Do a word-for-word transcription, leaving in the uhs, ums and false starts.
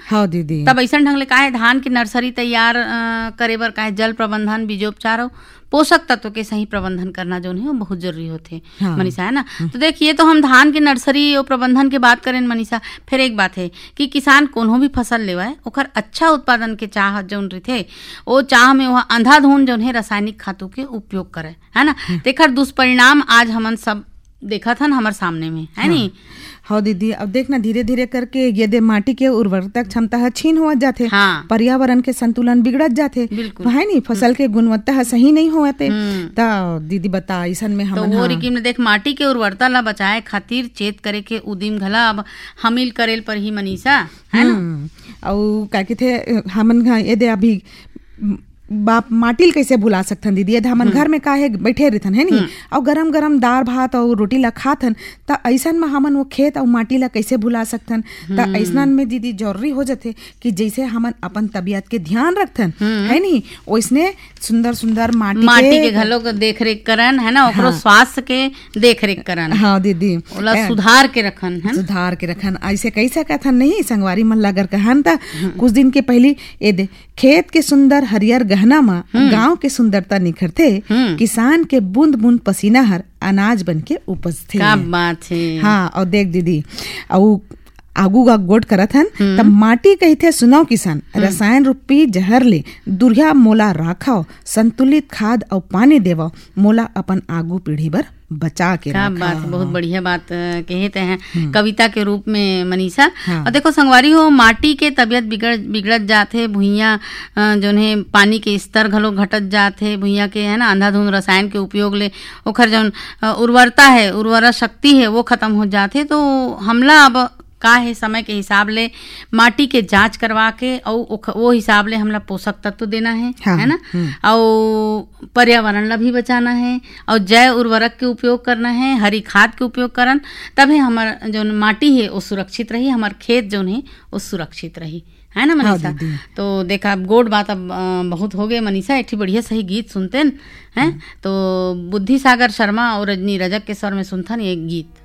हाँ दीदी। तब ऐसा ढंग ले काहे धान की नर्सरी तैयार अ, करे बर काहे जल प्रबंधन, बीजोपचार और पोषक तत्व के सही प्रबंधन करना जो है वो बहुत जरूरी होते। हाँ। मनीषा है ना, तो देखिए तो हम धान की नर्सरी और प्रबंधन की बात करें मनीषा, फिर एक बात है कि किसान कोनो भी फसल लेवाए ओकर अच्छा उत्पादन के चाह जौन रहे वो चाह में वह अंधाधुंध जौन है रासायनिक खादों के उपयोग करे, है ना। तेकर दुष्परिणाम आज हमन सब देखा था हमारे सामने में, है नी। हाँ दीदी, अब देखना धीरे धीरे करके ये दे माटी के उर्वरता क्षमता है छीन हुआ जाते। हाँ। पर्यावरण के संतुलन बिगड़त जाते, है नी। फसल के गुणवत्ता है सही नहीं होते। ता दीदी बता ऐसन में हम तो वो रिकीम ने देख माटी के उर्वरता ला बचाए खातिर चेत करे के उदिम घला अब हमिल करेल पर ही मनीषा, है ना। और का कहते हमन ये दे अभी बाप माटिल कैसे भुला सकथन दीदी, यदि हमन घर में काहे बैठे रहथन, है नी, और गरम गरम दाल भात और रोटी ला खाथन, त ऐसन में हमन वो खेत और माटी ला कैसे भुला सकथन। त ऐसन में दीदी जरूरी हो जाते कि जैसे हमन अपन तबीयत के ध्यान रखथन, है नी, वैसने सुंदर सुंदर माटी माटी के घलो के देख रेख करन, है ना, ओकरो स्वास्थ्य के देख रेख करन। हाँ दीदी, ओला सुधार के रखन, है सुधार के रखन। ऐसे कैसे कहथन नहीं संगवारी मन ला अगर कहन त कुछ दिन के पहली ए दे खेत के सुंदर हरियर गहना में गांव के सुंदरता निखरते, किसान के बूंद बूंद पसीना हर अनाज बन के उपजते। क्या बात है। हाँ, और देख दीदी और आगू का गोट करत हन तब माटी कहते सुनाओ किसान रसायन रूपी जहर ले दुरिया मोला राखाओ, संतुलित खाद और पानी देवो, मोला अपन आगू पीढ़ी बर बचा के क्या बात, बहुत बढ़िया बात कहते हैं कविता के रूप में मनीषा। हाँ। और देखो संगवारी हो माटी के तबियत बिगड़ बिगड़त जाते, भुइयाँ जो है पानी के स्तर घलो घटत जाते, भुइयाँ के है ना अंधाधुंध रसायन के उपयोग ले ओखर जौन उर्वरता है, उर्वरा शक्ति है वो खत्म हो जाते। तो हमला अब का है समय के हिसाब ले माटी के जांच करवा के और वो हिसाब ले हमला पोषक तत्व देना है, हाँ, है ना, और पर्यावरण ला भी बचाना है और जैव उर्वरक के उपयोग करना है, हरी खाद के उपयोग करन, तभी हमार जो माटी है वो सुरक्षित रही, हमार खेत जो है वो सुरक्षित रही, है ना मनीषा। हाँ, तो देखा अब गोड बात अब बहुत हो गए मनीषा, एक बढ़िया सही गीत सुनते हैं। तो बुद्धि सागर शर्मा और रजनी रजक के स्वर में सुनथन एक गीत।